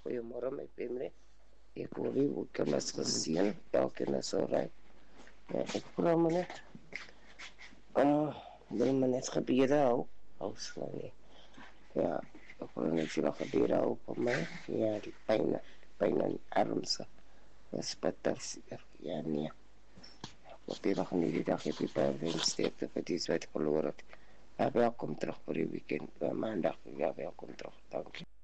Goeiemôre my family. Ek hoor nie hoe kan ons gesien, elkeen is alright. Ja, ek vra my net, wil my net gebede hou slaan nie. Ja, ek wil net sê gebede hou vir my, ja, die pyn in die armse, is bitter, ja nee. Wat die dag nie die dag heb jy by sterkte vir die wat verloor het. Ja, welkom terug vir die weekend, maandag, ja, welkom terug, dankie.